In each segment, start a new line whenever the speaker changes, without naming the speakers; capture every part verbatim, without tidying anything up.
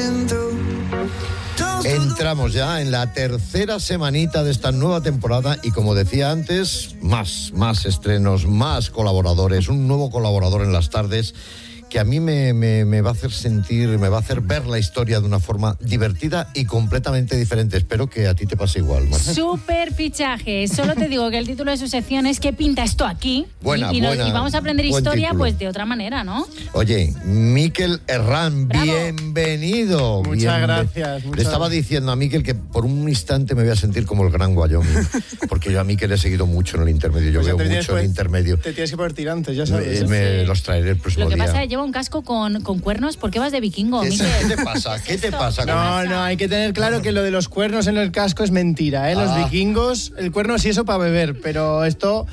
Entramos ya en la tercera semanita de esta nueva temporada y, como decía antes, más, más estrenos, más colaboradores, un nuevo colaborador en las tardes que a mí me, me, me va a hacer sentir, me va a hacer ver la historia de una forma divertida y completamente diferente. Espero que a ti te pase igual, Marta.
Súper fichaje. Solo te digo que el título de su sección es ¿qué pinta esto aquí?
Buena,
y, y, nos,
buena,
y vamos a aprender
buen
historia
título.
pues de otra manera, ¿no?
Oye, Miquel Herrán,
Bravo.
bienvenido.
Muchas
Bienve-
gracias. Muchas
Le estaba diciendo a Miquel que por un instante me voy a sentir como el gran Wyoming, porque yo a Miquel he seguido mucho en el intermedio, yo
Pues
veo
te tienes
mucho el
que-
intermedio.
Te tienes que poner tirantes, ya
Me,
sabes.
me
Sí.
los traeré el próximo
Lo que
día.
pasa es que lleva un casco con, con cuernos. ¿Por qué vas de vikingo,
¿Qué,
Miquel?
¿Qué te pasa? ¿Qué te
esto?
pasa? con-
No, no, hay que tener claro que lo de los cuernos en el casco es mentira, ¿eh? Los
Ah.
vikingos, el cuerno sí eso para beber, pero esto...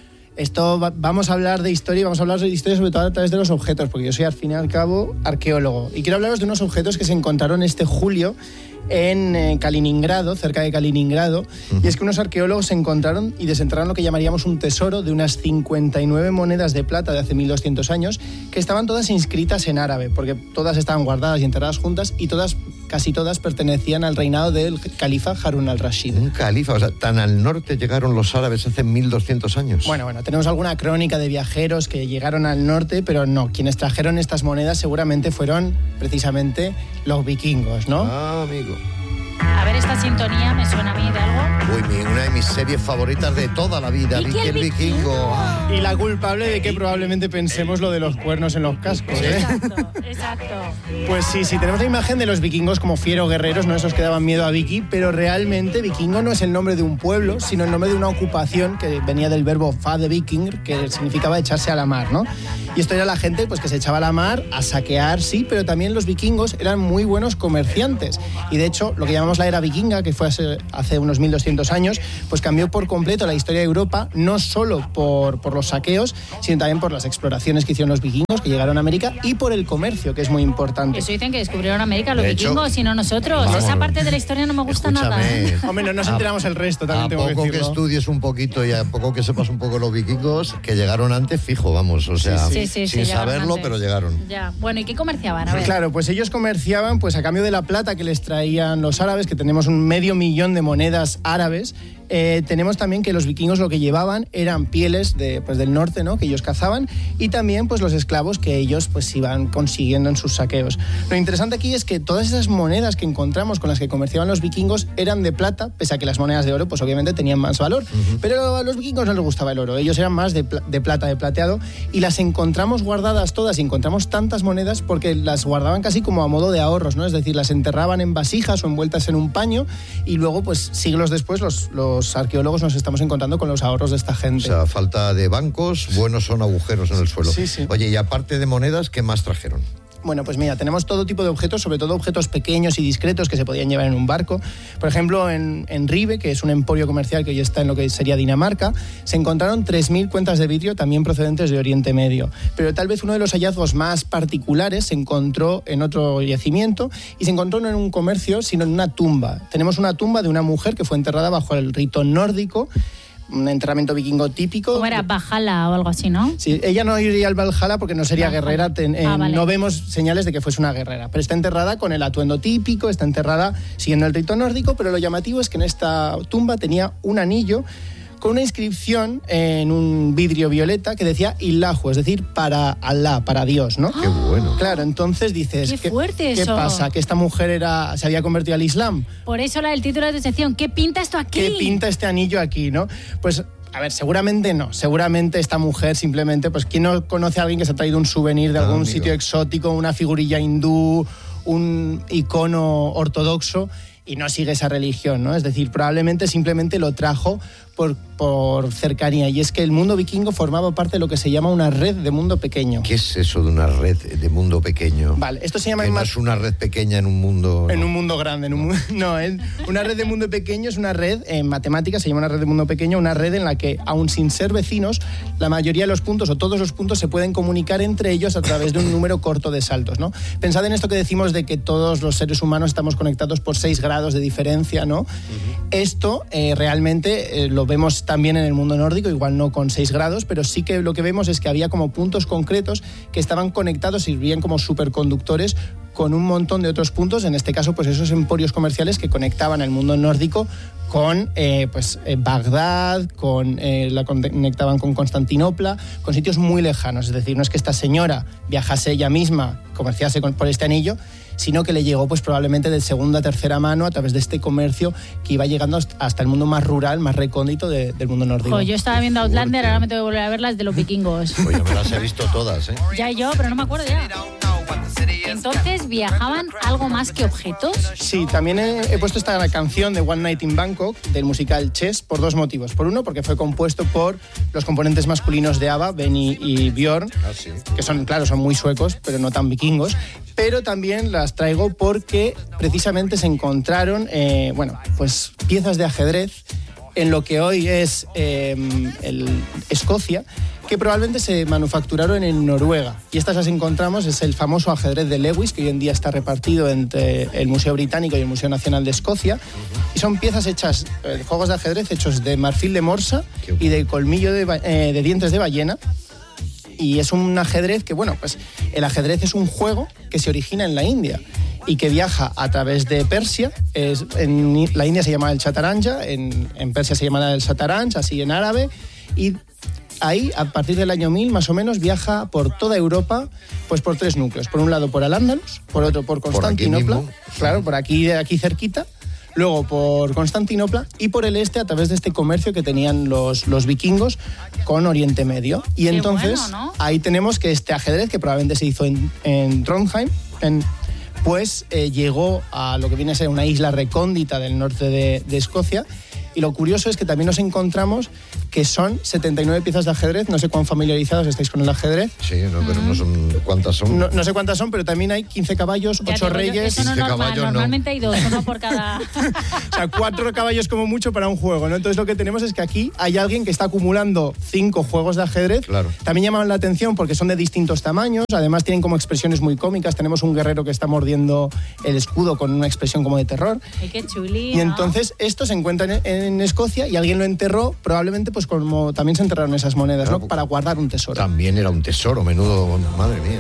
Esto va- vamos a hablar de historia y vamos a hablar de historia sobre todo a través de los objetos, porque yo soy al fin y al cabo arqueólogo. Y quiero hablaros de unos objetos que se encontraron este julio en eh, Kaliningrado, cerca de Kaliningrado. Uh-huh. Y es que unos arqueólogos se encontraron y desenterraron lo que llamaríamos un tesoro de unas cincuenta y nueve monedas de plata de hace mil doscientos años, que estaban todas inscritas en árabe, porque todas estaban guardadas y enterradas juntas y todas, casi todas pertenecían al reinado del califa Harun al-Rashid.
Un califa, o sea, tan al norte llegaron los árabes hace mil doscientos años.
Bueno, bueno, tenemos alguna crónica de viajeros que llegaron al norte, pero no, quienes trajeron estas monedas seguramente fueron precisamente los vikingos, ¿no?
Ah, amigo.
A ver, esta sintonía me suena a mí de algo.
Uy, mi, una de mis series favoritas de toda la vida,
Vicky
Vicky
el
el Vikingo. Ah.
Y la culpable de que probablemente pensemos lo de los cuernos en los cascos, ¿eh?
Exacto, exacto.
Pues sí, sí, tenemos la imagen de los vikingos como fieros guerreros, no esos que daban miedo a Vicky, pero realmente vikingo no es el nombre de un pueblo, sino el nombre de una ocupación que venía del verbo fade viking, que significaba echarse a la mar, ¿no? Y esto era la gente pues, que se echaba a la mar a saquear, sí, pero también los vikingos eran muy buenos comerciantes. Y de hecho, lo que llamamos la era vikinga, que fue hace, hace unos mil doscientos años, pues cambió por completo la historia de Europa, no solo por, por los saqueos, sino también por las exploraciones que hicieron los vikingos, que llegaron a América, y por el comercio, que es muy importante.
Eso dicen que descubrieron América los
De hecho,
vikingos y no nosotros.
vamos,
Esa parte de la historia no me gusta
escúchame,
nada. ¿eh?
Hombre, no nos
A-
enteramos el resto, también
A
tengo que
poco que
decirlo.
estudies un poquito y a poco que sepas un poco los vikingos, que llegaron antes, fijo, vamos, o sea,
Sí, sí, sí,
sin
llegaron
saberlo,
antes.
pero llegaron.
Ya. Bueno, ¿y qué comerciaban? A ver.
Claro, pues ellos comerciaban pues a cambio de la plata que les traían los árabes, que tenemos un medio millón de monedas árabes. Eh, tenemos también que los vikingos lo que llevaban eran pieles de, pues, del norte, ¿no? Que ellos cazaban, y también pues los esclavos que ellos pues iban consiguiendo en sus saqueos. Lo interesante aquí es que todas esas monedas que encontramos con las que comerciaban los vikingos eran de plata, pese a que las monedas de oro pues obviamente tenían más valor. Uh-huh. Pero a los vikingos no les gustaba el oro, ellos eran más de, pl- de plata, de plateado, y las encontramos guardadas todas, y encontramos tantas monedas porque las guardaban casi como a modo de ahorros, ¿no? Es decir, las enterraban en vasijas o envueltas en un paño, y luego pues siglos después los, los Los arqueólogos nos estamos encontrando con los ahorros de esta gente.
O sea, falta de bancos, buenos son agujeros en el suelo.
Sí, sí.
Oye, y aparte de monedas, ¿qué más trajeron?
Bueno, pues mira, tenemos todo tipo de objetos, sobre todo objetos pequeños y discretos que se podían llevar en un barco. Por ejemplo, en, en Ribe, que es un emporio comercial que hoy está en lo que sería Dinamarca, se encontraron tres mil cuentas de vidrio también procedentes de Oriente Medio. Pero tal vez uno de los hallazgos más particulares se encontró en otro yacimiento, y se encontró no en un comercio, sino en una tumba. Tenemos una tumba de una mujer que fue enterrada bajo el rito nórdico, un enterramiento vikingo típico.
¿Cómo era? Valhalla o algo así, ¿no?
Sí, ella no iría al Valhalla porque no sería
Valhalla.
guerrera, ten, eh,
Ah, vale.
no vemos señales de que fuese una guerrera, pero está enterrada con el atuendo típico, está enterrada siguiendo el rito nórdico, pero lo llamativo es que en esta tumba tenía un anillo con una inscripción en un vidrio violeta que decía Illahu, es decir, para Alá, para Dios, ¿no?
Qué bueno.
Claro, entonces dices,
Qué fuerte
¿qué
eso.
pasa? ¿Que esta mujer era, se había convertido al Islam?
Por eso la del título de tu sección. ¿Qué pinta esto aquí?
¿Qué pinta este anillo aquí, no? Pues, a ver, seguramente no. Seguramente esta mujer simplemente, pues, ¿quién no conoce a alguien que se ha traído un souvenir de
Ah,
algún
amigo.
sitio exótico, una figurilla hindú, un icono ortodoxo, y no sigue esa religión, ¿no? Es decir, probablemente simplemente lo trajo por, por cercanía. Y es que el mundo vikingo formaba parte de lo que se llama una red de mundo pequeño.
¿Qué es eso de una red de mundo pequeño?
Vale, esto se llama
Que
en
no
más...
es una red pequeña en un mundo...
En
no.
un mundo grande, en un mundo... No, es una red de mundo pequeño es una red, en matemáticas se llama una red de mundo pequeño, una red en la que, aun sin ser vecinos, la mayoría de los puntos o todos los puntos se pueden comunicar entre ellos a través de un número corto de saltos, ¿no? Pensad en esto que decimos de que todos los seres humanos estamos conectados por seis grados de diferencia, ¿no? Uh-huh. Esto eh, realmente eh, lo vemos también en el mundo nórdico, igual no con seis grados, pero sí que lo que vemos es que había como puntos concretos que estaban conectados y servían como superconductores con un montón de otros puntos, en este caso pues esos emporios comerciales que conectaban el mundo nórdico con eh, pues, eh, Bagdad, con, eh, la conectaban con Constantinopla, con sitios muy lejanos. Es decir, no es que esta señora viajase ella misma, comerciase con, por este anillo, sino que le llegó pues probablemente de segunda a tercera mano a través de este comercio que iba llegando hasta el mundo más rural, más recóndito de, del mundo nórdico.
Jo, yo estaba viendo Outlander, ahora me tengo que volver a ver las de los vikingos.
Oye, me las he visto todas, ¿eh?
Ya yo, pero no me acuerdo ya. Entonces, ¿viajaban algo más que objetos?
Sí, también he, he puesto esta canción de One Night in Bangkok, del musical Chess, por dos motivos. Por uno, porque fue compuesto por los componentes masculinos de ABBA, Benny y Björn,
ah, sí.
que son, claro, son muy suecos, pero no tan vikingos. Pero también las traigo porque precisamente se encontraron, eh, bueno, pues piezas de ajedrez en lo que hoy es eh, el Escocia, que probablemente se manufacturaron en Noruega. Y estas las encontramos, es el famoso ajedrez de Lewis, que hoy en día está repartido entre el Museo Británico y el Museo Nacional de Escocia. Y son piezas hechas, eh, juegos de ajedrez hechos de marfil de morsa y de colmillo de, eh, de dientes de ballena. Y es un ajedrez que, bueno, pues el ajedrez es un juego que se origina en la India y que viaja a través de Persia. Es, en la India se llama el chataranja, en, en Persia se llama el sataranj, así en árabe, y ahí, a partir del año mil, más o menos, viaja por toda Europa, pues por tres núcleos. Por un lado por Al-Ándalus, por otro por Constantinopla,
por
claro, por aquí, aquí cerquita, luego por Constantinopla y por el este a través de este comercio que tenían los, los vikingos con Oriente Medio. Y
Qué
entonces
bueno, ¿no?
ahí tenemos que este ajedrez, que probablemente se hizo en, en Trondheim, en, pues eh, llegó a lo que viene a ser una isla recóndita del norte de, de Escocia. Y lo curioso es que también nos encontramos que son setenta y nueve piezas de ajedrez. No sé cuán familiarizados estáis con el ajedrez.
Sí, no, pero no son cuántas son.
No, no sé cuántas son, pero también hay quince caballos,
Ya
ocho
te digo yo,
reyes.
Eso no es
quince
normal,
caballos, no.
normalmente hay dos, uno por cada...
O sea, cuatro caballos como mucho para un juego, ¿no? Entonces lo que tenemos es que aquí hay alguien que está acumulando cinco juegos de ajedrez.
Claro.
También llaman la atención porque son de distintos tamaños, además tienen como expresiones muy cómicas. Tenemos un guerrero que está mordiendo el escudo con una expresión como de terror.
Ay, qué chuli,
Y
¿no?
entonces esto se encuentra en, en Escocia y alguien lo enterró, probablemente pues como también se enterraron esas monedas,
Claro,
¿no? Para guardar un tesoro.
También era un tesoro, menudo, madre mía.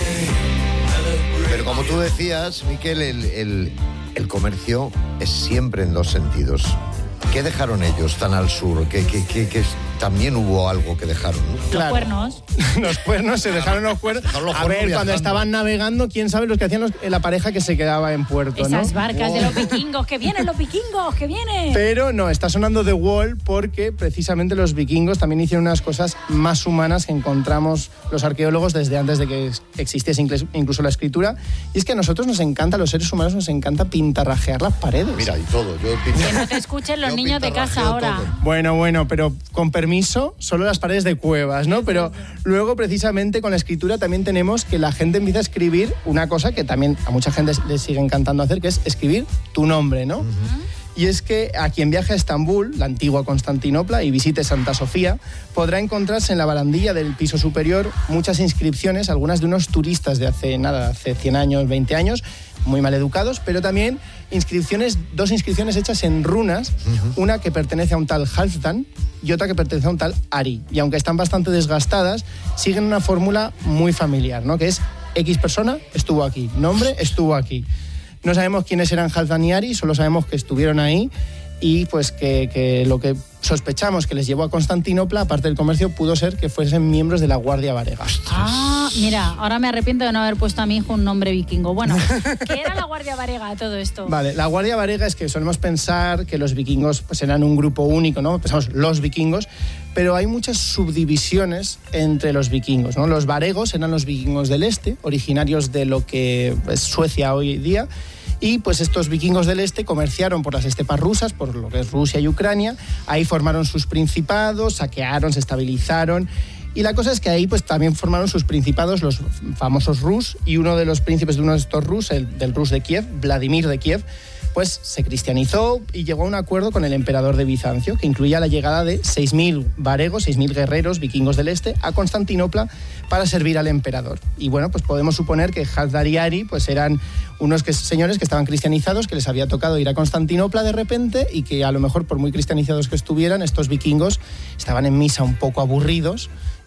Pero como tú decías, Miquel, el, el, el comercio es siempre en dos sentidos. ¿Qué dejaron ellos tan al sur? Que, que, que, que también hubo algo que dejaron, ¿no?
Los
Claro.
cuernos.
Los cuernos, se dejaron los cuernos.
Dejaron los
A
cuernos
ver, cuando
viajando.
estaban navegando, quién sabe los que hacían los- la pareja que se quedaba en puerto, ¿no?
Esas barcas de los vikingos, que vienen los vikingos, que vienen.
Pero no, está sonando The Wall porque precisamente los vikingos también hicieron unas cosas más humanas que encontramos los arqueólogos desde antes de que existiese incluso- incluso la escritura. Y es que a nosotros nos encanta, a los seres humanos nos encanta pintarrajear las paredes.
Mira, y todo. Yo
Que no te escuchen los
yo
niños de casa
pintarrajeo
ahora.
todo.
Bueno, bueno, pero con permiso, solo las paredes de cuevas, ¿no? Pero luego, precisamente, con la escritura también tenemos que la gente empieza a escribir una cosa que también a mucha gente le sigue encantando hacer, que es escribir tu nombre, ¿no? Y es que a quien viaje a Estambul, la antigua Constantinopla, y visite Santa Sofía, podrá encontrarse en la barandilla del piso superior muchas inscripciones, algunas de unos turistas de hace nada, hace cien años, veinte años, muy mal educados, pero también inscripciones, dos inscripciones hechas en runas, uh-huh. una que pertenece a un tal Halfdan y otra que pertenece a un tal Ari. Y aunque están bastante desgastadas, siguen una fórmula muy familiar, ¿no? Que es X persona estuvo aquí, nombre estuvo aquí. No sabemos quiénes eran Halfdan y Ari, solo sabemos que estuvieron ahí y pues que, que lo que sospechamos que les llevó a Constantinopla, aparte del comercio, pudo ser que fuesen miembros de la Guardia Varega.
Ah, mira, ahora me arrepiento de no haber puesto a mi hijo un nombre vikingo. Bueno, ¿qué era la Guardia Varega todo esto?
Vale, la Guardia Varega es que solemos pensar que los vikingos pues, eran un grupo único, ¿no? Pensamos los vikingos, pero hay muchas subdivisiones entre los vikingos, ¿no? Los varegos eran los vikingos del este, originarios de lo que es Suecia hoy día. Y pues estos vikingos del este comerciaron por las estepas rusas, por lo que es Rusia y Ucrania. Ahí formaron sus principados, saquearon, se estabilizaron. Y la cosa es que ahí pues también formaron sus principados los famosos Rus. Y uno de los príncipes de uno de estos Rus, el del Rus de Kiev, Vladimir de Kiev, pues se cristianizó y llegó a un acuerdo con el emperador de Bizancio, que incluía la llegada de seis mil varegos, seis mil guerreros vikingos del este a Constantinopla para servir al emperador. Y bueno, pues podemos suponer que Halfdan y Ari pues eran unos que, señores que estaban cristianizados, que les había tocado ir a Constantinopla de repente y que a lo mejor por muy cristianizados que estuvieran, estos vikingos estaban en misa un poco aburridos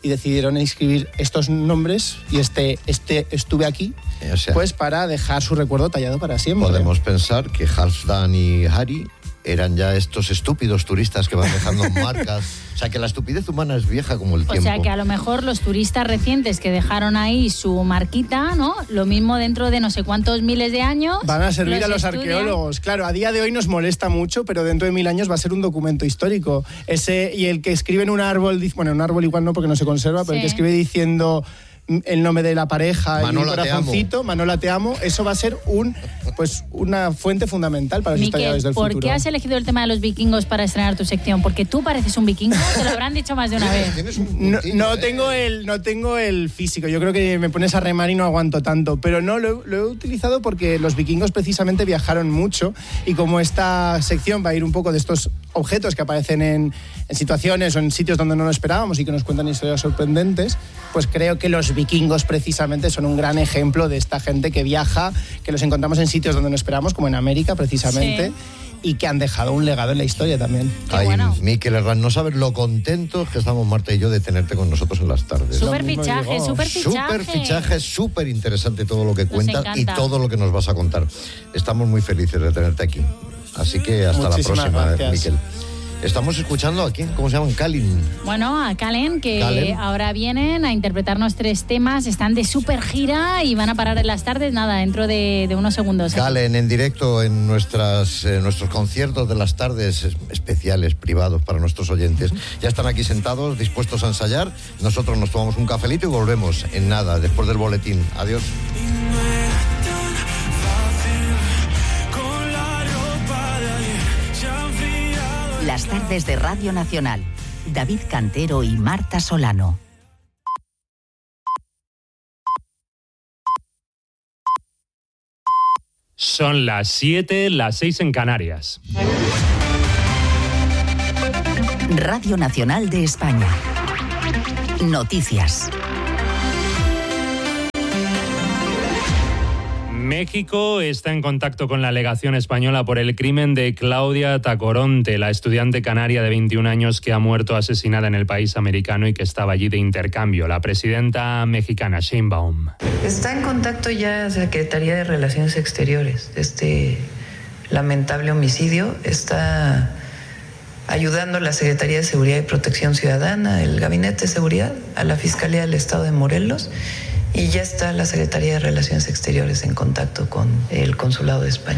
y decidieron inscribir estos nombres y este, este estuve aquí,
o sea,
pues para dejar su recuerdo tallado para siempre.
Podemos pensar que Halfdan y Harry eran ya estos estúpidos turistas que van dejando marcas. O sea, que la estupidez humana es vieja como el
o
tiempo.
O sea, que a lo mejor los turistas recientes que dejaron ahí su marquita, ¿no? Lo mismo dentro de no sé cuántos miles de años.
Van a servir
los
a los
estudian.
arqueólogos. Claro, a día de hoy nos molesta mucho, pero dentro de mil años va a ser un documento histórico. Ese, y el que escribe en un árbol, bueno, en un árbol igual no porque no se conserva, pero
sí.
el que escribe diciendo el nombre de la pareja
Manola,
y un corazoncito, Manola, te amo, eso va a ser un pues una fuente fundamental para los
Miquel,
historiadores del
¿por
futuro.
qué has elegido el tema de los vikingos para estrenar tu sección? Porque tú pareces un vikingo, te lo habrán dicho más de una vez.
No, no, tengo el, no tengo el físico, yo creo que me pones a remar y no aguanto tanto, pero no, lo, lo he utilizado porque los vikingos precisamente viajaron mucho y como esta sección va a ir un poco de estos objetos que aparecen en, en situaciones o en sitios donde no lo esperábamos y que nos cuentan historias sorprendentes, pues creo que los vikingos precisamente son un gran ejemplo de esta gente que viaja, que los encontramos en sitios donde no esperamos, como en América precisamente, sí. y que han dejado un legado en la historia también.
Qué
Ay,
bueno.
Miquel Herrán, no sabes lo contentos que estamos Marta y yo de tenerte con nosotros en las tardes.
Súper fichaje, súper fichaje.
Súper fichaje, súper interesante todo lo que
Nos
cuentas y
encanta.
todo lo que nos vas a contar. Estamos muy felices de tenerte aquí. Así que hasta
Muchísimas
la próxima,
gracias.
Miquel. Estamos escuchando a quién, ¿cómo se llaman? Kalin.
Bueno, a Calen, que
Calen.
ahora vienen a interpretarnos tres temas, están de súper gira y van a parar en las tardes, nada, dentro de, de unos segundos.
Kalin en directo en nuestras, eh, nuestros conciertos de las tardes especiales, privados para nuestros oyentes. Ya están aquí sentados, dispuestos a ensayar. Nosotros nos tomamos un cafelito y volvemos en nada, después del boletín. Adiós.
Las tardes de Radio Nacional. David Cantero y Marta Solano.
Son las siete, las seis en Canarias.
Radio Nacional de España. Noticias.
México está en contacto con la legación española por el crimen de Claudia Tacoronte, la estudiante canaria de veintiún años que ha muerto asesinada en el país americano y que estaba allí de intercambio. La presidenta mexicana, Sheinbaum.
Está en contacto ya la Secretaría de Relaciones Exteriores de este lamentable homicidio. Está ayudando a la Secretaría de Seguridad y Protección Ciudadana, el Gabinete de Seguridad, a la Fiscalía del Estado de Morelos. Y ya está la Secretaría de Relaciones Exteriores en contacto con el Consulado de España.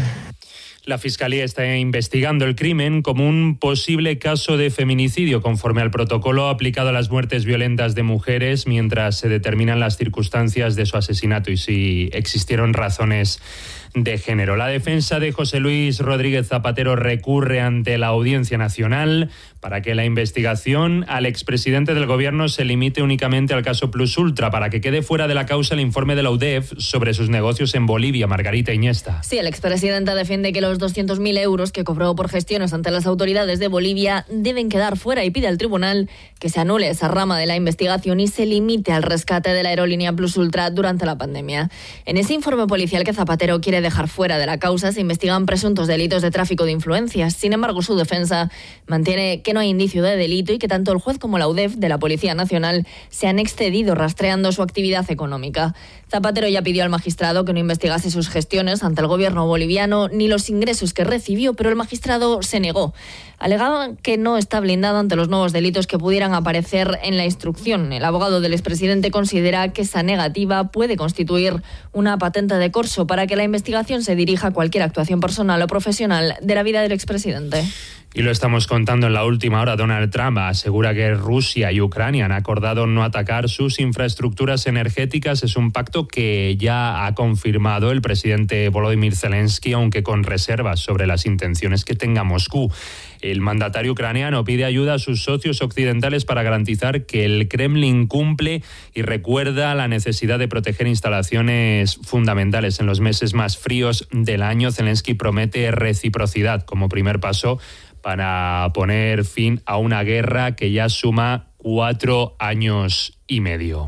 La Fiscalía está investigando el crimen como un posible caso de feminicidio conforme al protocolo aplicado a las muertes violentas de mujeres mientras se determinan las circunstancias de su asesinato y si existieron razones de género. La defensa de José Luis Rodríguez Zapatero recurre ante la Audiencia Nacional para que la investigación al expresidente del gobierno se limite únicamente al caso Plus Ultra, para que quede fuera de la causa el informe de la U D E F sobre sus negocios en Bolivia. Margarita Iniesta.
Sí, el expresidente defiende que los doscientos mil euros que cobró por gestiones ante las autoridades de Bolivia deben quedar fuera y pide al tribunal que se anule esa rama de la investigación y se limite al rescate de la aerolínea Plus Ultra durante la pandemia. En ese informe policial que Zapatero quiere dejar fuera de la causa se investigan presuntos delitos de tráfico de influencias. Sin embargo, su defensa mantiene que no hay indicio de delito y que tanto el juez como la U D E F de la Policía Nacional se han excedido rastreando su actividad económica. Zapatero ya pidió al magistrado que no investigase sus gestiones ante el gobierno boliviano ni los ingresos que recibió, pero el magistrado se negó. Alegaba que no está blindado ante los nuevos delitos que pudieran aparecer en la instrucción. El abogado del expresidente considera que esa negativa puede constituir una patente de corso para que la investigación se dirija a cualquier actuación personal o profesional de la vida del expresidente.
Y lo estamos contando en la última hora. Donald Trump asegura que Rusia y Ucrania han acordado no atacar sus infraestructuras energéticas. Es un pacto que ya ha confirmado el presidente Volodymyr Zelensky, aunque con reservas sobre las intenciones que tenga Moscú. El mandatario ucraniano pide ayuda a sus socios occidentales para garantizar que el Kremlin cumple y recuerda la necesidad de proteger instalaciones fundamentales en los meses más fríos del año. Zelensky promete reciprocidad como primer paso para poner fin a una guerra que ya suma cuatro años y medio.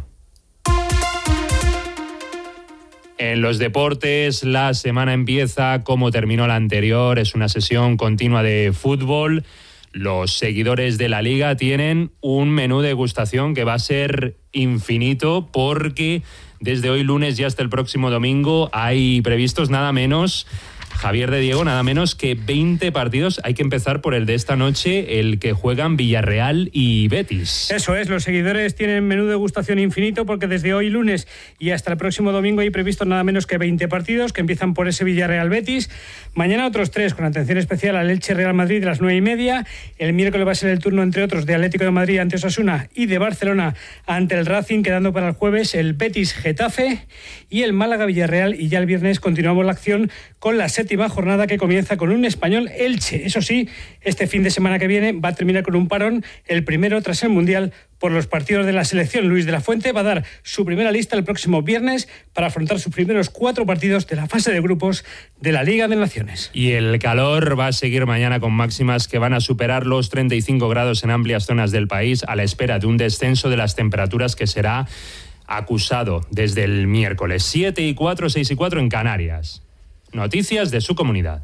En los deportes, la semana empieza como terminó la anterior. Es una sesión continua de fútbol. los seguidores de la Liga tienen un menú de degustación que va a ser infinito, porque desde hoy lunes y hasta el próximo domingo hay previstos nada menos, Javier de Diego, nada menos que veinte partidos. Hay que empezar por el de esta noche, el que juegan Villarreal y Betis.
Eso es, los seguidores tienen menú de degustación infinito, porque desde hoy lunes y hasta el próximo domingo hay previstos nada menos que veinte partidos, que empiezan por ese Villarreal Betis. Mañana otros tres, con atención especial al Elche Real Madrid de las nueve y media. El miércoles va a ser el turno, entre otros, de Atlético de Madrid ante Osasuna y de Barcelona ante el Racing, quedando para el jueves el Betis Getafe y el Málaga Villarreal. Y ya el viernes continuamos la acción con la séptima jornada, que comienza con un Español Elche. Eso sí, este fin de semana que viene va a terminar con un parón, el primero tras el Mundial, por los partidos de la selección. Luis de la Fuente va a dar su primera lista el próximo viernes para afrontar sus primeros cuatro partidos de la fase de grupos de la Liga de Naciones.
Y el calor va a seguir mañana con máximas que van a superar los treinta y cinco grados en amplias zonas del país, a la espera de un descenso de las temperaturas que será acusado desde el miércoles. siete y cuatro, seis y cuatro en Canarias. Noticias de su comunidad.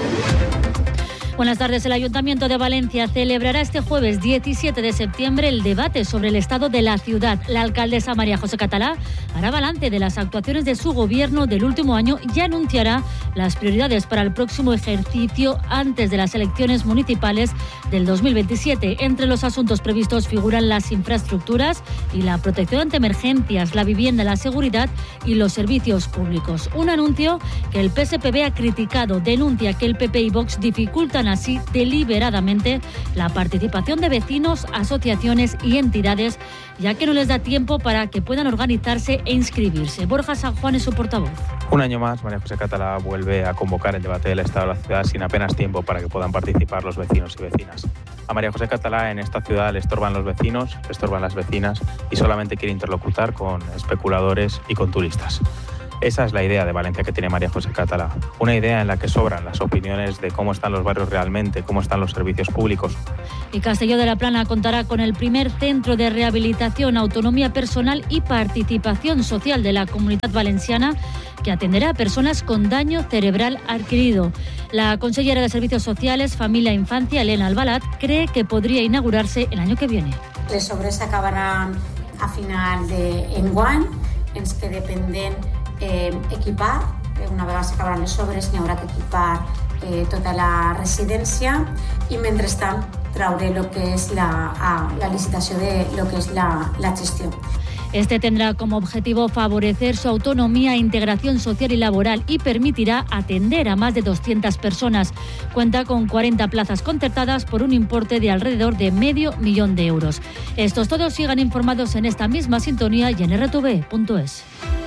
Buenas tardes. El Ayuntamiento de Valencia celebrará este jueves diecisiete de septiembre el debate sobre el estado de la ciudad. La alcaldesa María José Catalá hará balance de las actuaciones de su gobierno del último año y anunciará las prioridades para el próximo ejercicio antes de las elecciones municipales del dos mil veintisiete. Entre los asuntos previstos figuran las infraestructuras y la protección ante emergencias, la vivienda, la seguridad y los servicios públicos. Un anuncio que el P S P B ha criticado. Denuncia que el P P y Vox dificultan así deliberadamente la participación de vecinos, asociaciones y entidades, ya que no les da tiempo para que puedan organizarse e inscribirse. Borja San Juan es su portavoz.
Un año más, María José Catalá vuelve a convocar el debate del estado de la ciudad sin apenas tiempo para que puedan participar los vecinos y vecinas. A María José Catalá en esta ciudad le estorban los vecinos, le estorban las vecinas y solamente quiere interlocutar con especuladores y con turistas. Esa es la idea de Valencia que tiene María José Catalá. Una idea en la que sobran las opiniones de cómo están los barrios realmente, cómo están los servicios públicos.
Y Castelló de la Plana contará con el primer centro de rehabilitación, autonomía personal y participación social de la Comunidad Valenciana, que atenderá a personas con daño cerebral adquirido. La consellera de Servicios Sociales, Familia e Infancia, Elena Albalat, cree que podría inaugurarse el año que viene.
Les obres s'acabaran a final d'enguany, ens que dependen Eh, equipar, una vegada s'acabaran les obres n'hi haurà que equipar eh, tota la residència i mentrestant traure lo que és la, a, la licitació de lo que és la, la gestió.
Este tendrá como objetivo favorecer su autonomía, integración social y laboral y permitirá atender a más de doscientas personas. Cuenta con cuarenta plazas concertadas por un importe de alrededor de medio millón de euros. Estos todos sigan informados en esta misma sintonía y en erre te ve punto es.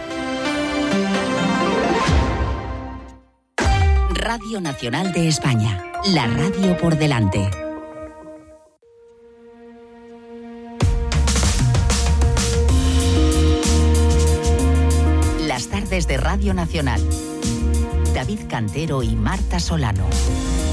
Radio Nacional de España, la radio por delante. Las tardes de Radio Nacional. David Cantero y Marta Solano.